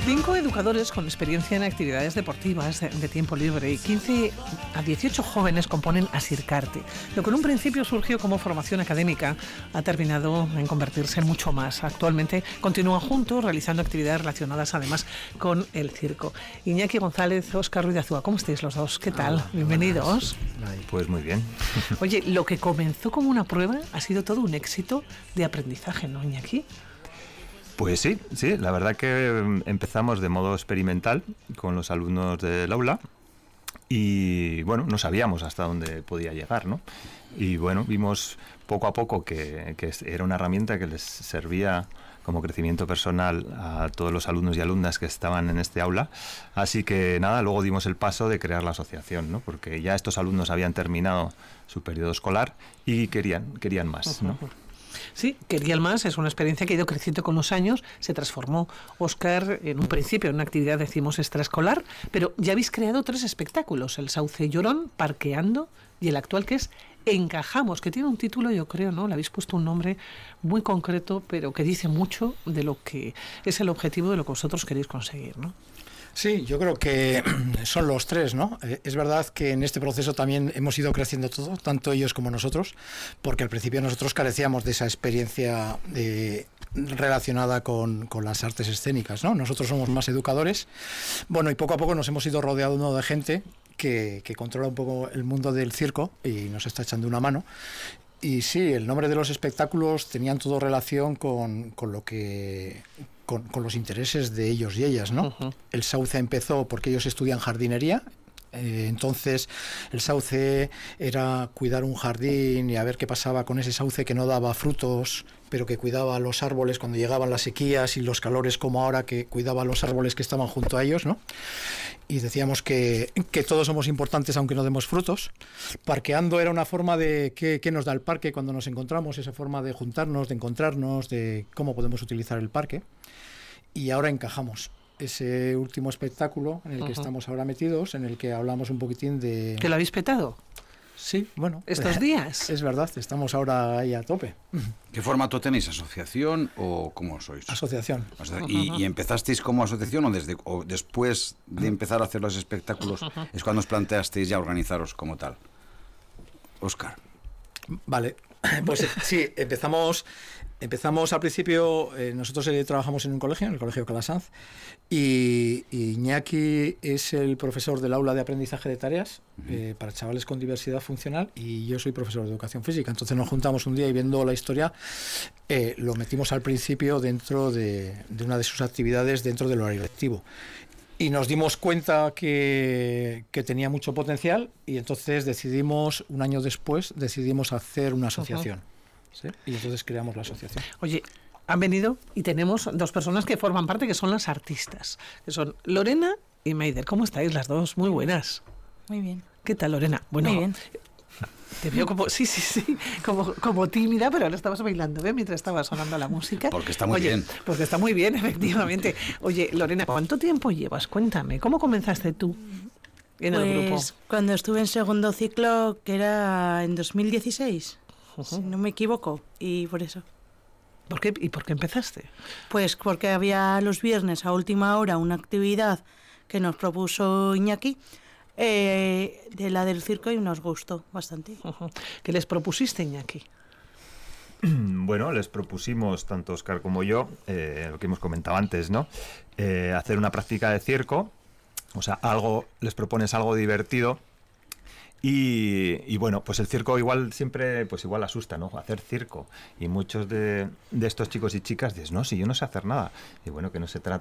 5 educadores con experiencia en actividades deportivas de tiempo libre y 15 a 18 jóvenes componen Asircarte. Lo que en un principio surgió como formación académica ha terminado en convertirse en mucho más. Actualmente continúan juntos realizando actividades relacionadas además con el circo. Iñaki González, Óscar Ruiz de Azúa, ¿cómo estáis los dos? ¿Qué tal? Hola, bienvenidos. Pues muy bien. Oye, lo que comenzó como una prueba ha sido todo un éxito de aprendizaje, ¿no, Iñaki? Pues sí, la verdad que empezamos de modo experimental con los alumnos del aula y bueno, no sabíamos hasta dónde podía llegar, ¿no? Y bueno, vimos poco a poco que era una herramienta que les servía como crecimiento personal a todos los alumnos y alumnas que estaban en este aula. Así que nada, luego dimos el paso de crear la asociación, ¿no? Porque ya estos alumnos habían terminado su periodo escolar y querían más, ¿no? Sí, querían más, es una experiencia que ha ido creciendo con los años, se transformó Óscar en un principio en una actividad, decimos, extraescolar, pero ya habéis creado 3 espectáculos, el Sauce Llorón, Parqueando y el actual que es Encajamos, que tiene un título, yo creo, ¿no? Le habéis puesto un nombre muy concreto, pero que dice mucho de lo que es el objetivo de lo que vosotros queréis conseguir, ¿no? Sí, yo creo que son los 3, ¿no? Es verdad que en este proceso también hemos ido creciendo todo, tanto ellos como nosotros, porque al principio nosotros carecíamos de esa experiencia relacionada con las artes escénicas, ¿no? Nosotros somos más educadores, bueno, y poco a poco nos hemos ido rodeando de gente que controla un poco el mundo del circo y nos está echando una mano. Y sí, el nombre de los espectáculos tenían todo relación con lo que... Con los intereses de ellos y ellas, ¿no? Uh-huh. El Sauce empezó porque ellos estudian jardinería, entonces el Sauce era cuidar un jardín y a ver qué pasaba con ese sauce que no daba frutos, pero que cuidaba los árboles cuando llegaban las sequías y los calores, como ahora, que cuidaba los árboles que estaban junto a ellos, ¿no? Y decíamos que todos somos importantes aunque no demos frutos. Parqueando era una forma de qué nos da el parque cuando nos encontramos, esa forma de juntarnos, de encontrarnos, de cómo podemos utilizar el parque. Y ahora Encajamos, ese último espectáculo en el que estamos ahora metidos, en el que hablamos un poquitín de... ¿Que lo habéis petado? Sí, bueno. ¿Estos días? Es verdad, estamos ahora ahí a tope. ¿Qué formato tenéis? ¿Asociación o cómo sois? Asociación. ¿Y empezasteis como asociación o después de empezar a hacer los espectáculos es cuando os planteasteis ya organizaros como tal? Óscar. Vale, pues sí, empezamos al principio, nosotros trabajamos en un colegio, en el Colegio Calasanz, y Iñaki es el profesor del aula de aprendizaje de tareas para chavales con diversidad funcional, y yo soy profesor de educación física. Entonces nos juntamos un día y viendo la historia, lo metimos al principio dentro de una de sus actividades dentro del horario lectivo. Y nos dimos cuenta que tenía mucho potencial y entonces un año después, decidimos hacer una asociación. ¿Sí? Y entonces creamos la asociación. Oye, han venido y tenemos 2 personas que forman parte, que son las artistas, que son Lorena y Meider. ¿Cómo estáis las dos? Muy buenas. Muy bien. ¿Qué tal, Lorena? Bueno, muy bien. Te veo como, sí, como tímida, pero ahora estabas bailando, ¿eh? Mientras estaba sonando la música. Porque está muy bien. Porque está muy bien, efectivamente. Oye, Lorena, ¿cuánto tiempo llevas? Cuéntame, ¿cómo comenzaste tú en el grupo? Pues cuando estuve en segundo ciclo, que era en 2016, si no me equivoco, y por eso. ¿Por qué? ¿Y por qué empezaste? Pues porque había los viernes a última hora una actividad que nos propuso Iñaki, de la del circo, y nos gustó bastante. ¿Qué les propusiste, Iñaki? Bueno, les propusimos, tanto Óscar como yo, lo que hemos comentado antes, ¿no? Hacer una práctica de circo, o sea, les propones algo divertido. Y bueno, pues el circo siempre asusta, ¿no? Hacer circo. Y muchos de estos chicos y chicas dicen, no, si yo no sé hacer nada. Y bueno, que no se trata